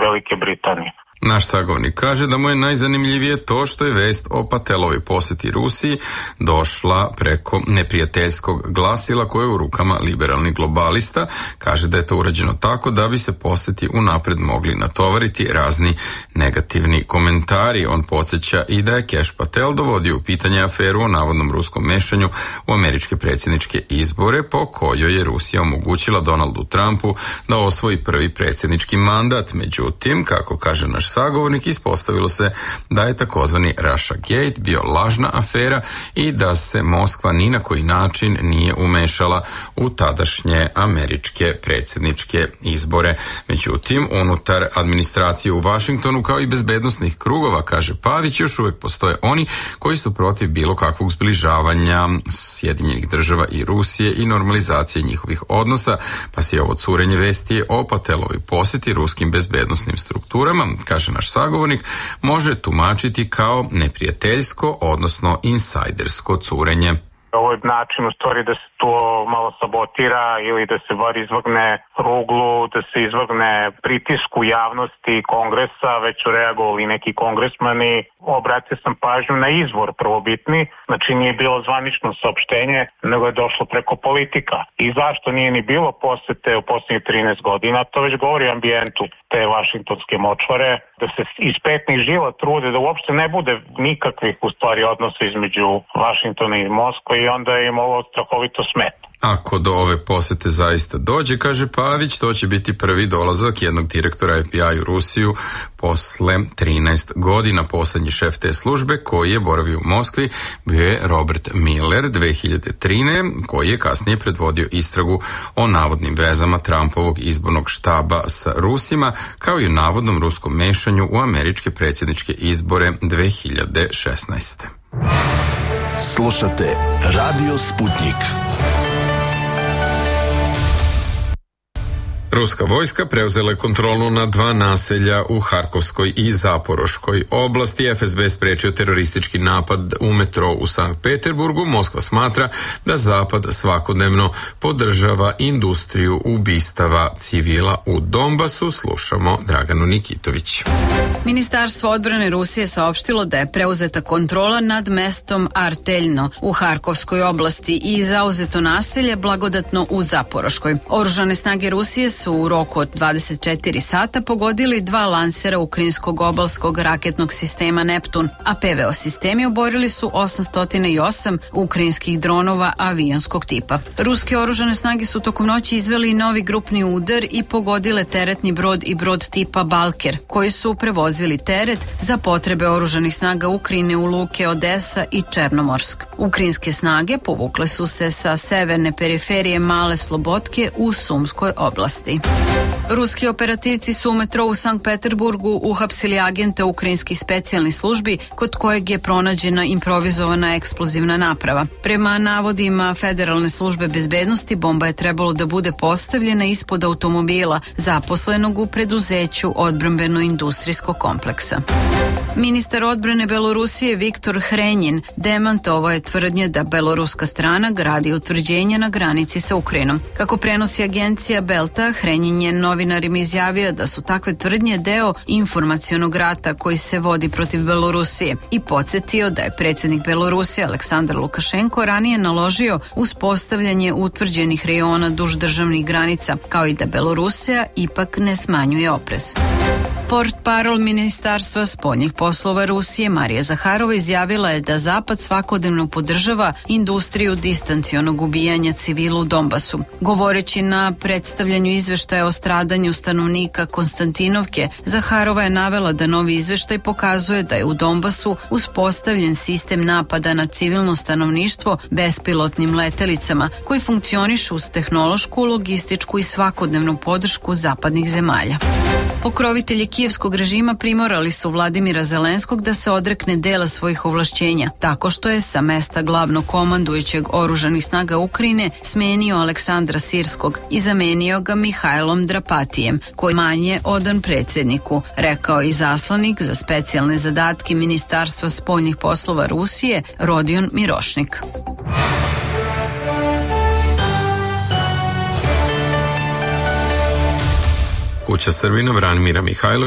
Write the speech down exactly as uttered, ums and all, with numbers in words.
Velike Britanije. Naš sagovornik kaže da mu je najzanimljivije to što je vest o Patelovoj posjeti Rusiji došla preko neprijateljskog glasila koje je u rukama liberalnih globalista. Kaže da je to urađeno tako da bi se posjeti unapred mogli natovariti razni negativni komentari. On podsjeća i da je Cash Patel dovodio u pitanje aferu o navodnom ruskom mešanju u američke predsjedničke izbore po kojoj je Rusija omogućila Donaldu Trumpu da osvoji prvi predsjednički mandat. Međutim, kako kaže naš sagovornik, ispostavilo se da je takozvani Russia Gate bio lažna afera i da se Moskva ni na koji način nije umešala u tadašnje američke predsjedničke izbore. Međutim, unutar administracije u Vašingtonu kao i bezbednosnih krugova, kaže Pavić, još uvijek postoje oni koji su protiv bilo kakvog zbližavanja Sjedinjenih država i Rusije i normalizacije njihovih odnosa, pa se ovo curenje vesti o Patelovoj posjeti ruskim bezbednosnim strukturama, kaže naš sagovornik, može tumačiti kao neprijateljsko, odnosno insajdersko curenje. Ovo je način u stvari da se to malo sabotira ili da se bar izvrgne ruglu, da se izvrgne pritisku javnosti Kongresa, već su reagovali neki kongresmani. Obratio sam pažnju na izvor prvobitni, znači nije bilo zvanično saopštenje, nego je došlo preko politika. I zašto nije ni bilo posete u posljednjih trinaest godina, to već govori o ambijentu te vašingtonske močvare, da se iz petnih žila trude da uopšte ne bude nikakvih u stvari odnosa između Vašingtona i Moskve i onda im ovo strahovito smeta. Ako do ove posete zaista dođe, kaže Pavić, to će biti prvi dolazak jednog direktora F B I u Rusiju posle trinaest godina. Poslednji šef te službe koji je boravio u Moskvi bio je Robert Mueller dve hiljade trinaeste. koji je kasnije predvodio istragu o navodnim vezama Trumpovog izbornog štaba sa Rusima, kao i o navodnom ruskom mešanju u američke predsjedničke izbore dve hiljade šesnaeste. Slušate Radio Sputnik. Ruska vojska preuzela je kontrolu nad dva naselja u Harkovskoj i Zaporoškoj oblasti. F S B sprečio teroristički napad u metro u Sankt Peterburgu. Moskva smatra da Zapad svakodnevno podržava industriju ubistava civila u Donbasu. Slušamo Draganu Nikitović. Ministarstvo odbrane Rusije saopštilo da je preuzeta kontrola nad mestom Arteljno u Harkovskoj oblasti i zauzeto naselje Blagodatno u Zaporoškoj. Oružane snage Rusije su u roku od dvadeset četiri sata pogodili dva lansera ukrajinskog obalskog raketnog sistema Neptun, a P V O sistemi oborili su osamsto osam ukrajinskih dronova avionskog tipa. Ruske oružane snage su tokom noći izveli novi grupni udar i pogodile teretni brod i brod tipa Balker, koji su prevozili teret za potrebe oružanih snaga Ukrajine u luke Odesa i Černomorsk. Ukrajinske snage povukle su se sa severne periferije Male Slobodke u Sumskoj oblasti. Ruski operativci su u metrou u Sankt Peterburgu uhapsili agenta ukrajinskih specijalnih službi kod kojeg je pronađena improvizovana eksplozivna naprava. Prema navodima Federalne službe bezbednosti, bomba je trebalo da bude postavljena ispod automobila zaposlenog u preduzeću odbrambeno-industrijskog kompleksa. Ministar odbrane Belorusije Viktor Hrenjin demantovao je tvrdnje da beloruska strana gradi utvrđenja na granici sa Ukrajinom. Kako prenosi agencija Belta, Hrenjin je novinarima izjavio da su takve tvrdnje deo informacionog rata koji se vodi protiv Belorusije i podsjetio da je predsjednik Belorusije Aleksandar Lukašenko ranije naložio uspostavljanje utvrđenih rejona duž državnih granica, kao i da Belorusija ipak ne smanjuje oprez. Portparol Ministarstva spoljnih poslova Rusije Marija Zaharova izjavila je da Zapad svakodnevno podržava industriju distancionog ubijanja civila u Donbasu. Govoreći na predstavljanju izveštaja o stradanju stanovnika Konstantinovke, Zaharova je navela da novi izveštaj pokazuje da je u Donbasu uspostavljen sistem napada na civilno stanovništvo bespilotnim letelicama koji funkcionišu uz tehnološku, logističku i svakodnevnu podršku zapadnih zemalja. Pokrovitelji kijevskog režima primorali su Vladimira Zelenskog da se odrekne dela svojih ovlašćenja, tako što je sa mesta glavnog komandujućeg oružanih snaga Ukrajine smenio Aleksandra Sirskog i zamenio ga Mihajlom Drapatijem, koji je manje odan predsjedniku, rekao i zaslanik za specijalne zadatke Ministarstva spoljnih poslova Rusije Rodion Mirošnik. Kuća Srbina Branimira Mihajlovića